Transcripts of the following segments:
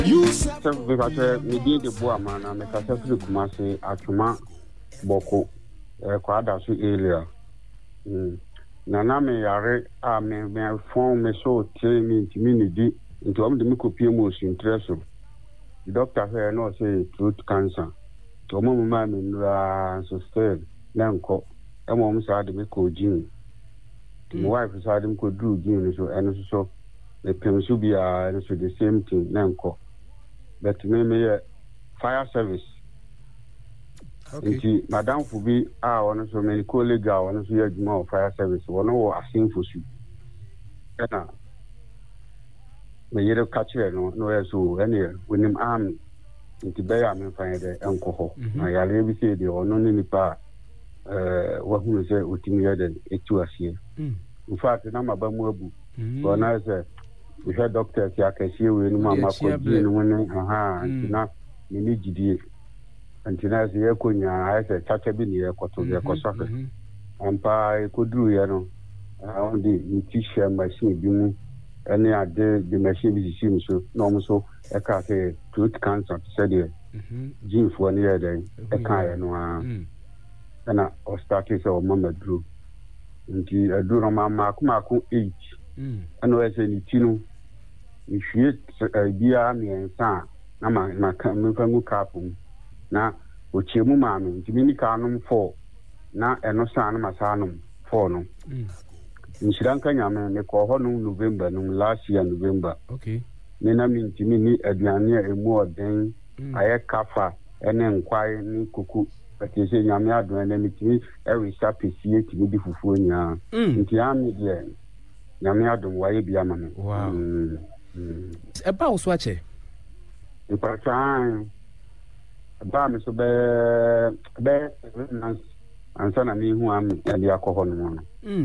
So because me did the boy man and make a free Kumasi Atuma Boko Kwada su area. Nana me yare me phone me so tell me into the Mikopimo interest. The doctor here no say throat cancer. To mama me so still nanko. E mom say the Miko gene. My wife said him could do gene so and so the pen should be the same thing nanko. But me fire service. Okay. Madam Fubi one so many colleagues one so your fire service one no asking for you. Na me yere catch no so any when him army into be am find the enko na yare bi say the ono ni nipa wa hu say otimi ya den etu asie. In fact na mabamu abu. Bona say we had doctors ya kasie we no mama ko ji no ne na ni gidie antina se yakonya ha se chacha bi ne yakoto yakoso ampa ekoduru ye no on the nutrition machine bi mu ene ade the machine bi si so no mo so e ka say throat cancer said the gene for ne dey e ka ye no ana o start say o mama dru nti aduru mama akuma 8 ana o say ni tinu ihwie bia me ensa na ma ka mu kapu na ochiemu maame nti mi nika anum 4 na eno sa na masanum 4 no nshiranga nyame ne ko ho no November no last year November okay ne na mi ntimi ni aduane a emu oden aye kafa ene nkwai ni kuku ati se nyame adon na mitimi every sapesie timi di fufuo nya nti ami de nyame adon waye bia ma me wow eba wo so ache ipatan ba me so be ansa na mi hu am e akọ no no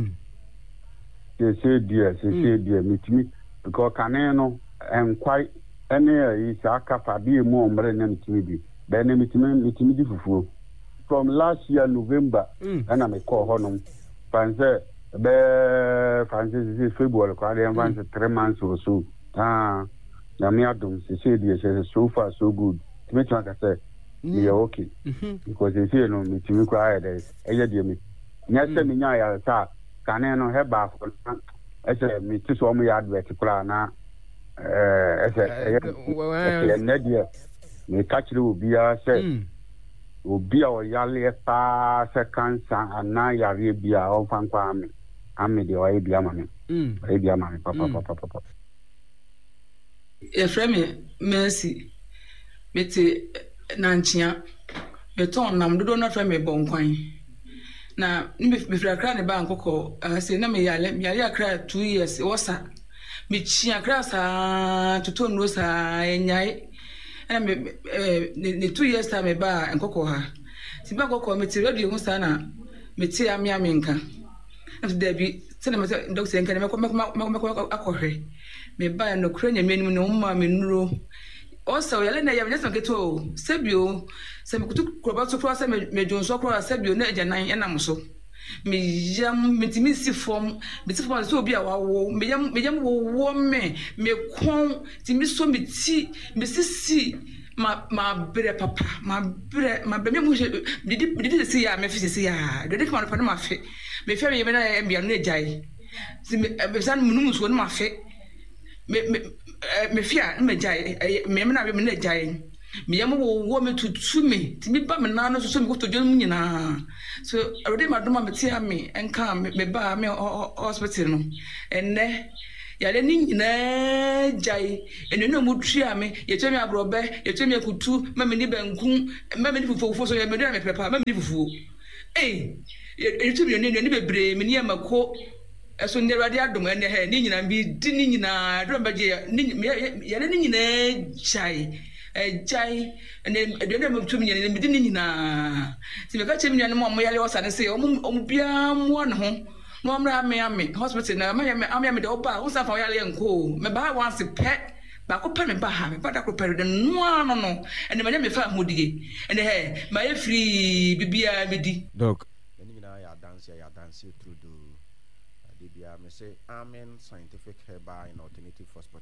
se dia mitimi because kanen no enkwai ene yi aka fa bi mu omre na mitimi bi be na mitimi di fufuo from last year November ana me call hono fanse February ko ade fanse 3 months or so na me adom se dia so far so good me try to say me okay because they say no mitimi ko ayede eye dia me nya se me nya ya sa kanen no he ba for ese me ti so mo ya advert kura na ese nadia me kachiri obi a se obi a o yale pa se cancer ana yare bia o fankwa ame de o bia ma me e bia ma me papa e frame Mercy meti nanchia beton nam dodo na frame bonkwan na me fira ne ba nkoko se na me yale akra 2 years wosa me chi akra sa toto no sa enyai na me ne 2 years ta me ba nkoko ha ti ba nkoko me ti radio hu sa na me ti amia me nka na de bi se na me doctor nka me akohwe me ba no kura nya me nim no ma me nuro also yale na yam nyasa keto sebio se me kutu kroba so kro se me jonso kro sebio na ajanan enam so me yam metimi si form so obi a wawo me yam wo me kon ti mi so me ti me sisi ma bre papa ma bre me mu didi si ya me fi si ya didi kuma no ma fe me fe me na ya bia no ejai si me san munum so no ma fe me fia me jai me na be me na jai me yam wo me tutu me ti mi ba me na no so me ko to dwon nyina so already madoma me tia me enka me ba me hospital no enne yale ni nyina jai enne no mu tria me ye twemi abrobe ye twemi akutu ma me ni banku ma me ni fufu so ye me do me pepa ma me ni fufu ye twemi ni bebre me ni amako eso ne radio adom ene he ni nyina bi di ni nyina do mbaje ni yale ni nyina jai ene edene mo tumi nyina bi di ni nyina ti me ka chemi nyina mo yale osane se o bia mo ne ho no amra me hospital na me de oba wo sa fa yale enko me ba once pe ba ko pe me ba ha me ba da ko pe de no ene me fa hodige ene he ma ye free bibia me di doc ene nyina ya dance through do me say Amen Scientific Herbal and Alternative Hospital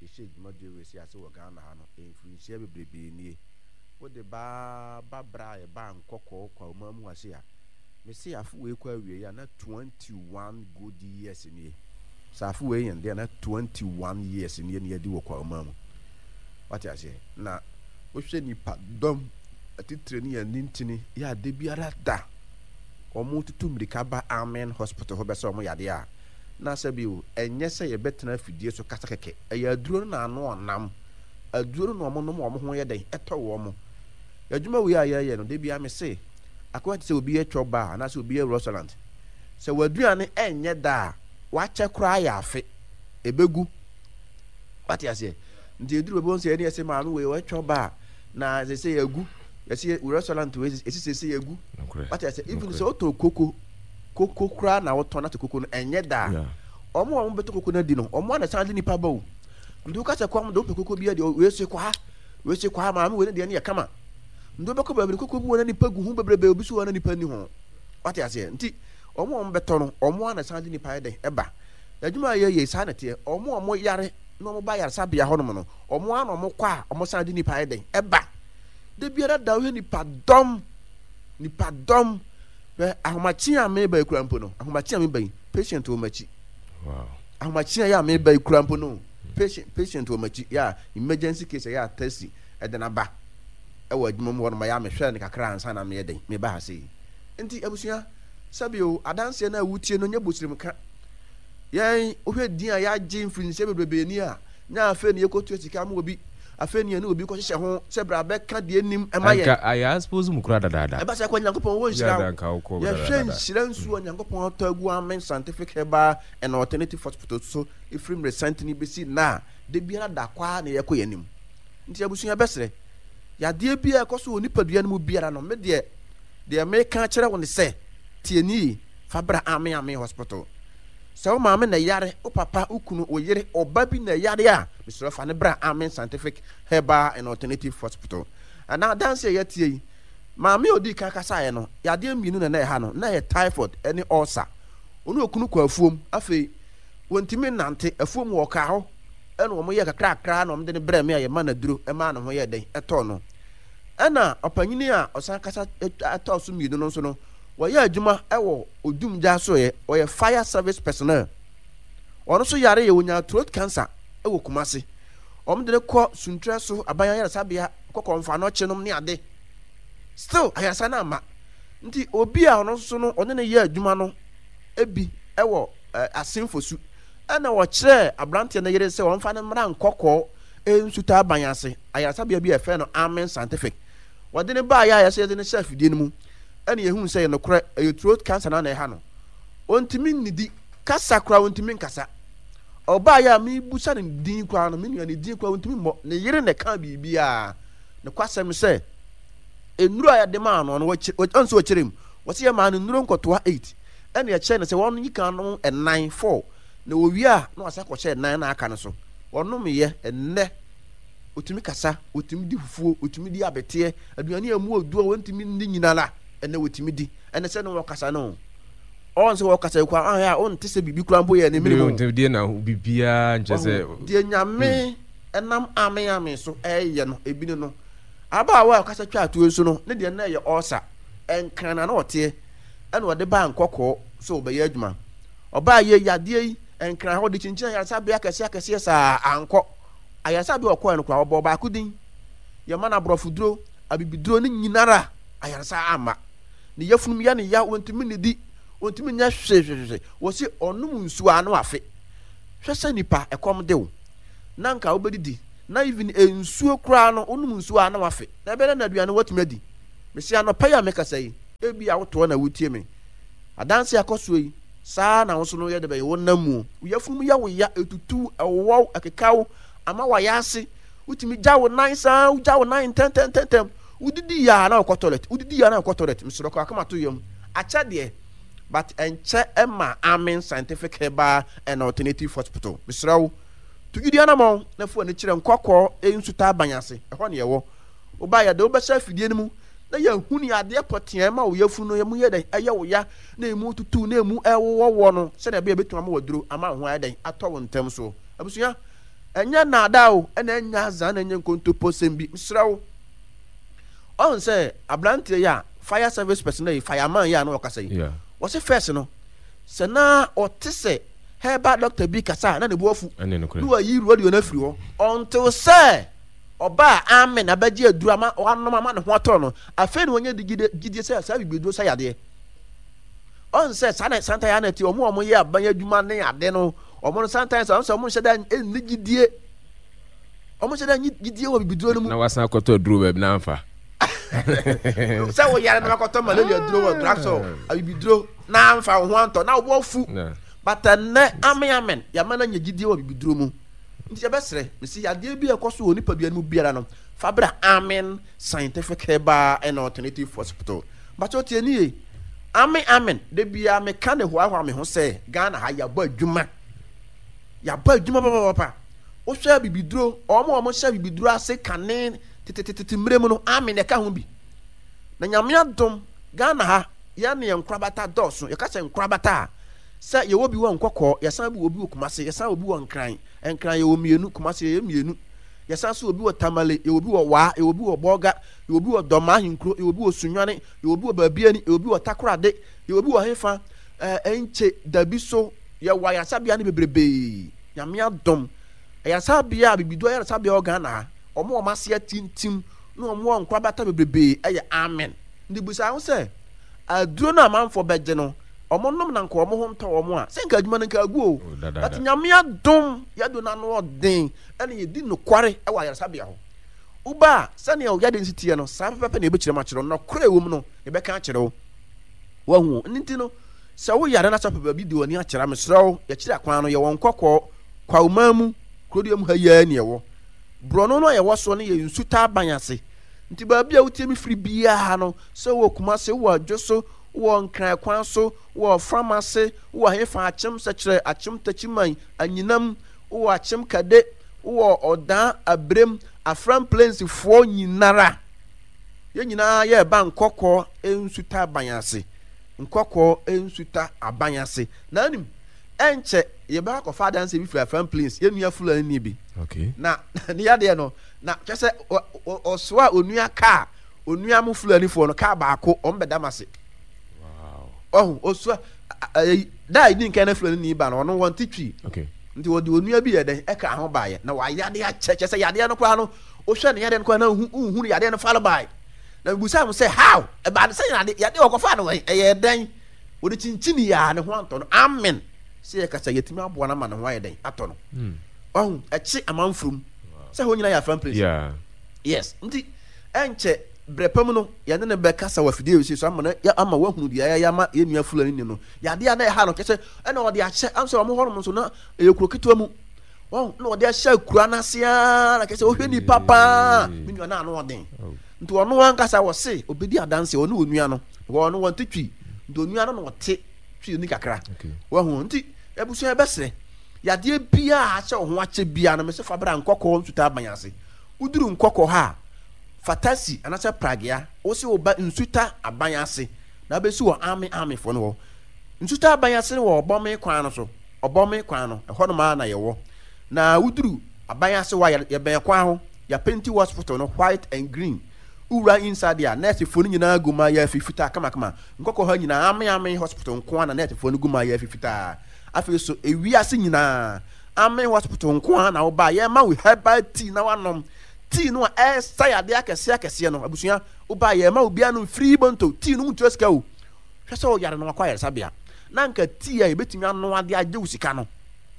yɛhyɛ adwuma de wei sɛ ase wɔ Ghana ha no mfirinhyia bebrebe nie wode ba bra yɛ ba nkɔkɔɔ kwa ma mu ase a me say afo wei kwa wie ya na 21 good years nie sa afo wei yɛn de na 21 years nie ne yɛde wɔ kwa ma mu wate ase na wohwɛ nipa dom atitre ne yɛn nintini ya de biara da ɔmo tutu mirika ba Amen Hospital ho bɛsɛ ɔmo yade a na sɛbi o ɛnyɛ sɛ yɛbɛtena afidie so kasa kɛkɛ ɛyɛ aduro na ano ɔnam aduro na ɔmo nom ɔmo ho yɛ den ɛtɔ wɔ ɔmo adwuma wei a yɛyɛ no de bia me se akwa te sɛ obi yɛ chɔba na sɛ obi yɛ restaurant sɛ waduane ɛnyɛ da wakyɛ kora yɛ afe ebegu wate ase nti eduru bɛbɔ sɛ ɛne ɛsɛ maame wei wɔchɔba na sɛ sɛ yagu yɛsɛ restaurant wei ɛsɛ sɛ yagu wate ase even sɛ otɔ koko kora na wotɔ na to koko no ɛnyɛ da ɔmo bɛtɔ koko na di no ɔmo na san de nipa ba o ndu ka sɛ kwam do koko bi de wei sɛ kwa maame wei de ne yɛ kama ndu bɛkɔ ba bi koko bi wona nipa gu ho bebrebe obi so wona nipa ni ho wate ase nti ɔmo bɛtɔ no ɔmo na san de nipa yɛ den ɛba adwuma yɛ saa na te ɔmo yare na ɔmo ba yare sabia hɔ no no ɔmo ana ɔmo kɔ a ɔmo san de nipa yɛ den ɛba de biara da wo nipa dɔm bɛ ahomakye a me ba ekura mpo no ahomakye a me ba yi patient wo machi wow ahomakye a me ba ekura mpo no patient wo machi ya emergency case ya test ɛde na ba ɛwɔ adwuma mu hɔ no ma ya me hwɛ ne kakra ansa na me yɛ den me ba ha sei nti abusua sabio adanse na awutie no nya bosirim ka yɛn ohwɛ din a yɛagye mfirinhyɛ bebrebe ni a nya afɛ ne yɛkɔtu sika ma obi afɛ ne obi kɔhyehyɛ ho sɛ bra bɛka deɛ nim ɛma yɛ anka I suppose mu kura dada ɛba sɛ kɔ Nyankopɔn wɔ nhyira yɛhwɛ nhyira nsuo Nyankopɔn atɔ agu Amen Scientific Herbal and Alternative Hospital so ifrim recent ni besi na de biara da kwa na yɛkɔ yɛnim nti abusua bɛsrɛ yadeɛ bia ɛkɔ so wɔ nipadua no mu biara no me deɛ meka kyerɛ wo ne sɛ tieni fabra Amen Hospital sɛ wo maame na yare wo papa wo kunu wo yere ɔba bi na yare a mesrɛ fa ne bra Amen Scientific Herbal and Alternative Hospital ana dance yɛ tie yi maame odi ka kasa yɛ no yadeɛ mmienu na ɛha no na yɛ typhoid ɛne ulcer onu okunu kwa afuom afei wontimi nante afuom wɔ ka ho ɛna wɔn yɛ kakra na wɔn de ne brɛ me a yɛ ma na duro ɛma na ho yɛ den ɛtɔ no ɛna ɔpanyini a ɔsan kasa atɔ so mmienu no nso no wɔyɛ adwuma ɛwɔ odum gya so yɛ ɔyɛ fire service personnel ɔno so yare yɛ wonya throat cancer ɛwɔ Kumasi ɔmo de kɔ suntra so aban yare sabia kɔkɔ mfa no kyenom ne ade still ayasa na ama nti obi a ɔno so no ɔne ne yɛ adwuma no ebi ɛwɔ asenfosu ɛna wɔkyerɛ abrante na yere sɛ wɔmfa ne mmra nkɔkɔ ensuta aban ase ayasa bia bi ɛfɛ no Amen Scientific wɔde ne ba ya ayasa yɛ de ne chef die no mu ɛne yɛhu sɛ yɛ nokorɛ ɛyɛ throat cancer na ɛha no ɔntimi nnidi kasa kora ɔntimi nkasa ɔbaa yɛ a mebusa ne din kora no menua ne din kora ɔntimi mmɔ ne yere ne ka biribiaa ne kwasɛm sɛ nnuro a yɛde maa no ɔnso wɔkyerɛ mu wɔsɛ yɛ maa no nnuro nkɔtoa 8 ɛne yɛkyerɛ no sɛ wɔn yika no 9 4 na wɔwie a na wɔsa kɔhyɛ 9 na aka no so ɔnomyɛ ɛnnɛ ɔtumi kasa ɔtumi di fufuo ɔtumi di abeteɛ aduane a mu ɔduɔ wɔntumi ndi nyina la ɛnɛ wɔtumi di ɛnɛ sɛ no wɔkasa no ɔn sɛ wɔkasa kwa a ɔnte sɛ biribi kora mpo yɛ ne mene mu die na bibia nkyɛ sɛ deɛ nyame ɛnam ame so ɛyɛ no ebi no abaawa a ɔkasa twa atuo so no ne deɛ na yɛ ɔsa ɛnkrana na ɔteɛ ɛna ɔde ba nkɔkɔɔ sɛ ɔbɛyɛ adwuma ɔbaa yɛ yadeɛ yi ɛnkran hɔ de kyinkyin ayaresa akɛseɛ saa ankɔ ayaresa bi ɔkɔɛ no kora ɔbɔ baako din yɛma no aborɔfo duro abibiduro ne nyinara ayaresa ama ne yɛfunum yɛ ne ya wɔntumi ne di wɔntumi nyɛ hwehwehwehwe wɔsi ɔnom nsuo ano afe hwɛ sɛ nipa ɛkɔm de wo na nka wobɛdidi na even nsuo koraa no ɔnom nsuo ano afe na ɛbɛdɛ na aduane wɔtumi adi mesi anɔpa yi a mekasa yi ebi a wotoɔ na wotie me adanse akɔsoɔ yi saa na wo so no yɛ de bɛyɛ wo nam mu yɛfunum yɛ wo ya etutu ɛwɔw ɛkekaw ama wayɛ ase wotumi gya wo nan saa wogya wo nan ntɛntɛntɛntɛm udidi ya na okɔ toilet misoro kɔ akama to yam akyɛ deɛ but enkyɛ ɛma Amen Scientific Herbal and Alternative Hospital misoro tugidi anamɔ na fo ne kyerɛ nkɔkɔ ensuta abanyase ɛhɔ ne yɛwɔ oba ya de obɛhyɛ afidie no mu na yɛ huni adeɛ pɔteɛ ma wo yafu no yɛmu yɛ dɛ ɛyɛ wo ya na emu tutu na emu ɛwɔwɔ no sɛ na be betuma ma waduro ama ho ayɛ dɛ atɔ wo ntem so abusua enya nada o ena enya za na enya nkontopo sembi msrawo on say ablante ya fire service personnel fireman ya na okasa yi wo se first no se na otese heba doctor bi kasa na ne boafu no ayi radio na firi ho until say oba amen abaji adura ma wanom ma ne ho ato no afa ni onye digide say sa bibido say yade on say santa ya na ti omo ye aban adwuma ne ade no omo sometimes on say omo hyeda enni gidie omo hyeda gidie wo bibido no mu na wasan akoto aduro be na amfa say wo yare na akoto malaria aduro wo draxo abibidro na amfa ho anto na wo fu but ne amen ya mana nya gidie wo bibidro mu nti yebesre mesi yade bi ekoso oni padua mu biara no fabra amen scientific herbal and alternative hospital but o tie ni amen de bia me ka ne hoa me ho se Ghana ha ya ba adwuma papa o hwa bibidro omo hwa bibidro ase kane tete mremu no amen e ka ho bi na nyame adom Ghana ha ya ne nkrabata doso ye ka se nkrabata sa ye wobi wo nkokọ ye san bi wobi wo kumase ye san obi wo nkran ye wo mienu kumase ye mienu ye san so obi wo tamale ye wobi wo wa ye wobi wo boga ye wobi wo doma hinkro ye wobi wo sunwane ye wobi wo baabiani ye wobi wo takorade ye wobi wo hefa enche dabiso ye wa ya sabia ne bebrebe nyame adom ya sabia bibido ya sabia Ghana omo mase atintim no omo nkwabata bebrebe eye amen ndi busa ho se aduro na manfo beje no omo nom na nko omo ho nta omo a senka adwuma nka agu o that nyame adom yado na no odin ene ye di no kware e wa yarsabia ho uba sane o yade nsitie no sa pepe na ebekire ma kire no kore ewom no e be ka kire wo wahu nti no se wo yare na sa pepe bi di oni a kire mesrew ya kire akwan no ye won kokọ kwa umamu krodium ha ya ne ye wo brono no ye wo so ne ye nsuta abanyase nti ba bia wutie mi firi bia no se wo kuma se wo adwoso wo nkran kwan so wo pharmacy wo hefa achem sekire achem tachiman anyinam wo achem kade wo odan abrem afran plains fo nyinara ye nyina ye ba nkokọ ensuta abanyase nkokọ ensuta abanyase na anim enche ye ba ko father nse bi firi afran plains ye nua fulani ni bi okay na ni yade no na kese oswa onua ka onua mu fulani fo no ka ba ko ombedamase osua dai din kan aflo ni ba no won titwi okay nti wodi onua bi yede e ka ho baaye na wa yade a cheche se yade no kwa no o hwe ne yade no kwa na hu yade no fall baaye na busa am say how e ba se yade o ko fa no e ye den wodi chinchini ya ne ho anto no amen se e ka se yetimi abo na ma ne ho yede ato no e chi amanfrum se ho nyina ya fan place yeah yes nti enche brepam no ya ne be kasa wa fidie so ama ya ama wa hunu dia ya ma ye nua fulani ni no ya de na ha no kese e na ode ache am so mo hono so na e kuro kitwa mu wo na ode ache kura na sia na kese o hwe ni papa mi nua na no ode nti ono wan kasa wo se obedi adanse ono onua no wo no won tetwi nti onua no no te twi ni kakra wo hu nti ebusu e besre ya de bia ache ho ache bia na me se fabra nkokọ ntuta abanyase uduru nkokọ ha fatasi anasa pragia o se oba nsuta abanyase na besi wo ame fo no nsuta abanyase wo obome kwan no so obome kwan no e hono ma na ye wo na uduru abanyase wa ye ben kwan ho ya penti hospital no white and green ura inside ya nurse fo nyina guma ya fifita kama nkoko ha nyina ame hospital nko na nurse fo guma ya fifita afi so ewiase nyina ame hospital nko na wo ba ye ma we herbal tea na wanom tea no sa yade akese no abusua oba ye ma obi anu free bonto tea no mutu sika o hwe so yare no akwa yare sabia na nka tea ya betumi anu ade agye usika no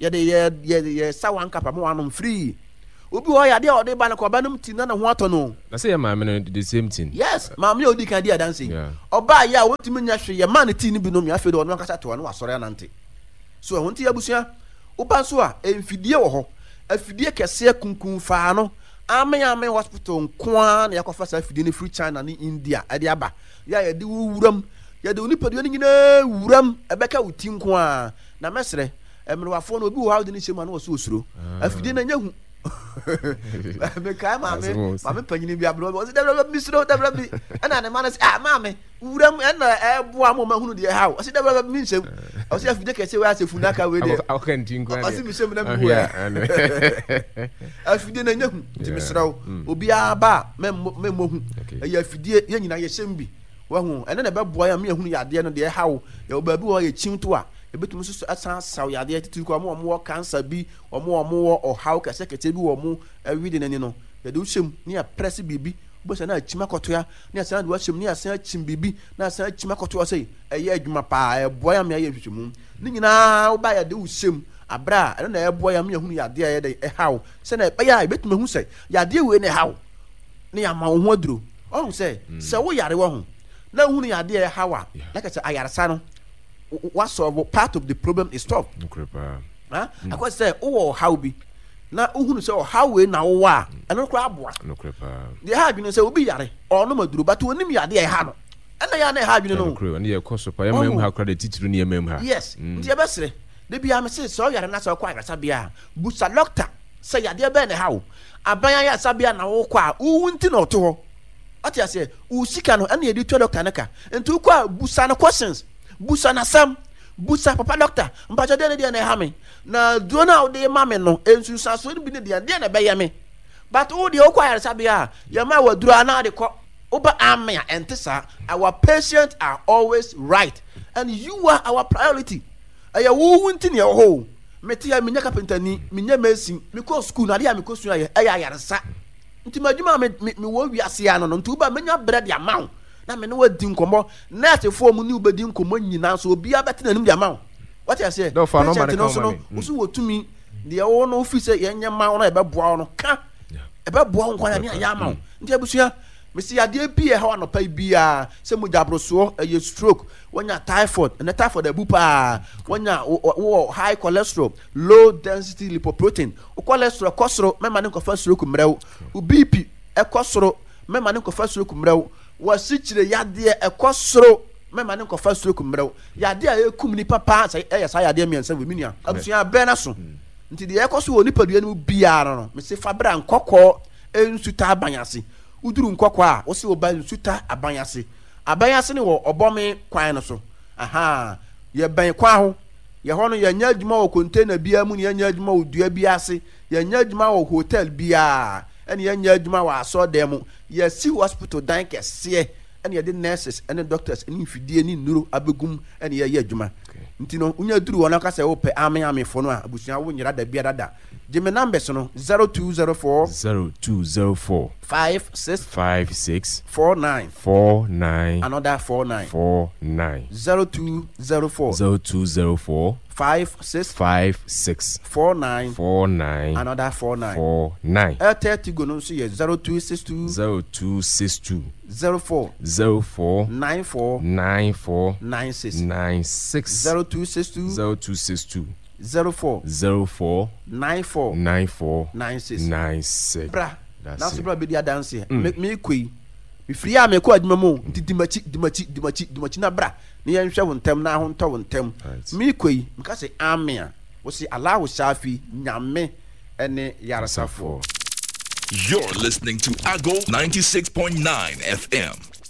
ye sa wan kapa mo anu free obi ho yade ode ba na ko ba num tea na ho ato no na say ma me no the same thing yes ma me odi kan dia dancing oba ya wotumi nya hwe ye ma na tea ni bi no me afi do no kasa to no asore anante so ho nti abusua oba so a emfidie wo ho afidie kese kunkun fa no ame hospital nkoa na yakofa sa fidie ne free China ni India ade aba ya ye de wuram ya de onipadua ni nyina wuram ebeka wuti nkoa na mesre emrewafo no obi wo hawde ni chema na wo so osuro afidie na nyahu me kai mame panyini bi abro wo se dabra misro dabra bi ana ne manas mame wuram na boa mo ma hunu de ha o se da ba mi nsem o se afide kese wa se funaka we de o kan tin kwa o se mi nsem na mi wa afide na nyahu ti misraw obi aba memmo hu ya afide ye nyina ye hyem bi wa hu ene na be boa ya me hunu ya de no de ha o ya oba bi wo ye chinto a ebetum so asan saw ya de titu ko mo wo cancer bi omo wo o haw kese kete bi wo mo awide nani no ya de hyem ni ya press bibi bosa na chima kotoya ni asan do ahyem ni asan chim bibi na asan chima kotoya sei eye adwuma pa boya me aye hwehwemu ni nyina wo ba ya de hyem abra na boya me hunu ya de ya de haw se na be ya ebetum hu sei ya de we ne haw ni ya ma wo ho aduro o hu sei se wo yare wo ho na hunu ya de haw a like I say ayaresa no what solve part of the problem is stop akwa say wo haw bi na uhunu say how we na wo a eno kra aboa no krepa de ha bi no say obi yare ono maduro but onim yade e ha no ena ya na ha bi no no ne ye kosopa ya mem ha kra de titiri ne mem ha yes ndi e besere de bia me say so yare na so kwa agrasa bia busa doctor say yade be ne ha wo aban ya sabia na wo kwa uwunti na oto ho ati ase usika no ena ye di to doctor naka ntu kwa busa na questions busa na sam busa papa doctor mpacho de na ha me na do na de mame no ensu saso bi ne de na be ye me but wo de okwa yare sabia ye ma waduru ana de ko oba amia entesa our patients are always right and you are our priority aya wo wunti ne ho meti ya minya kapentani minya mesin me ko school na de ya me ko school aya yare sa nti madwuma me wo wiase ya no nti uba menya bread ya mawo na me ne wadi nkomo na atefo mu ni ubedi nkomo nyina so obi abete nanim dia mawo what you say no for no man no usu wotumi de wo no office yenye mawo na ebe boa no ka ebe boa nkwa na ya mawo nti abusua mesi ade bi ha no pa bia se mu jabroso ye stroke wonya typhoid na typhoid abu pa wonya high cholesterol low density lipoprotein cholesterol kosoro mema ne kofa stroke mrew bp e kosoro mema ne kofa stroke mrew wasichire yade ekosoro mema ne kofa stroke mrew yade a ekum ni papa sai sa yade miensa we minia abusua be na so nti de ekoso oni padua no bia no me se fabra nkokọ ensuta abanyase uduru nkokọ a wo se oba ensuta abanyase ne wo obome kwan no so aha ye ban kwa ho ye ho no ye nya adwuma wo container bia mu ne ye nya adwuma wo dua bia ase ye nya adwuma wo hotel bia ene ye nya adwuma wo aso dem ye si hospital dan kese ene ye de nurses ene doctors ene fidie ni nuro abegum ene ye adwuma nti no unya duru wona ka se wo pe ame fo no a abusua wo nyira da bia dada Jimmy numbers no 0204 56 49 another 49 0204 56 49 another 49 30 go no so 0262 04 94 96 0262 04 94 96 bra na so bra be dia dance me koi me free am ko adwuma mu dimachi na bra ne yen hwe wo ntem na ho nto wo ntem me koi mka se amia wo se Allah shafi nyame ene yaresafo. You're listening to Ago 96.9 FM.